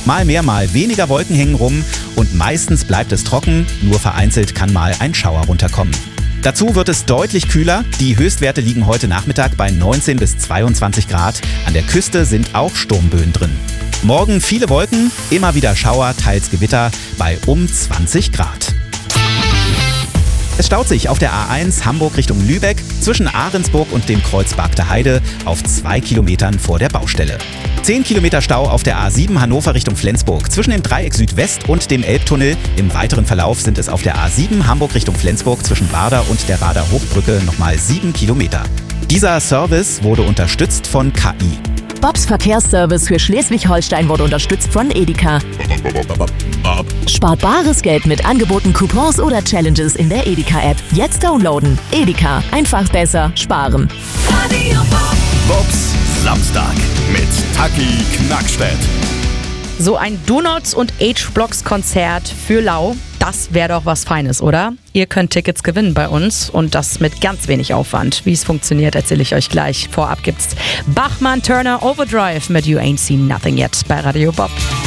Mal mehr, mal weniger Wolken hängen rum und meistens bleibt es trocken, nur vereinzelt kann mal ein Schauer runterkommen. Dazu wird es deutlich kühler. Die Höchstwerte liegen heute Nachmittag bei 19 bis 22 Grad. An der Küste sind auch Sturmböen drin. Morgen viele Wolken, immer wieder Schauer, teils Gewitter bei um 20 Grad. Es staut sich auf der A1 Hamburg Richtung Lübeck zwischen Ahrensburg und dem Kreuz Bargter Heide auf 2 Kilometern vor der Baustelle. 10 Kilometer Stau auf der A7 Hannover Richtung Flensburg zwischen dem Dreieck Südwest und dem Elbtunnel. Im weiteren Verlauf sind es auf der A7 Hamburg Richtung Flensburg zwischen Bader und der Bader Hochbrücke nochmal 7 Kilometer. Dieser Service wurde unterstützt von KI. Bobs Verkehrsservice für Schleswig-Holstein wurde unterstützt von Edeka. Spart bares Geld mit Angeboten, Coupons oder Challenges in der Edeka-App. Jetzt downloaden. Edeka. Einfach besser sparen. Bobs Samstag mit Taki Knackstedt. So ein Donuts- und H-Blocks-Konzert für Lau, das wäre doch was Feines, oder? Ihr könnt Tickets gewinnen bei uns und das mit ganz wenig Aufwand. Wie es funktioniert, erzähle ich euch gleich. Vorab gibt's Bachmann Turner Overdrive mit You Ain't Seen Nothing Yet bei Radio Bob.